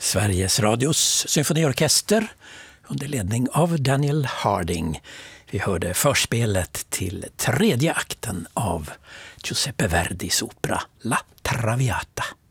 Sveriges Radios symfoniorkester under ledning av Daniel Harding. Vi hörde förspelet till tredje akten av Giuseppe Verdis opera La Traviata.